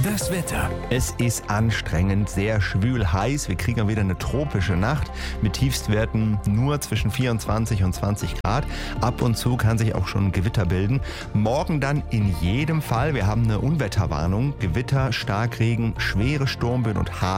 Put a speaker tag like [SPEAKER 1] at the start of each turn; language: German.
[SPEAKER 1] Das Wetter.
[SPEAKER 2] Es ist anstrengend, sehr schwül, heiß. Wir kriegen wieder eine tropische Nacht mit Tiefstwerten nur zwischen 24 und 20 Grad. Ab und zu kann sich auch schon Gewitter bilden. Morgen dann in jedem Fall. Wir haben eine Unwetterwarnung. Gewitter, Starkregen, schwere Sturmböen und Hagel.